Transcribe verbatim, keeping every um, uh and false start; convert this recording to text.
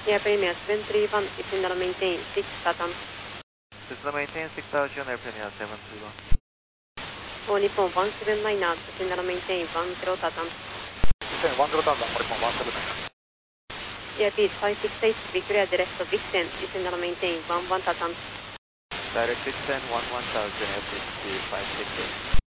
Air Premier seven three one, descend and maintain six Tatam. Descend and maintain six thousand, Air Premier seven three one. All Nippon one seven nine, descend and maintain one zero Tatam. Descend one zero Tatam, All Nippon one seven nine. Airbus five six eight, be clear direct Vixen, descend and maintain one one Tatam. Direct Vixen one one thousand, F six five six eight.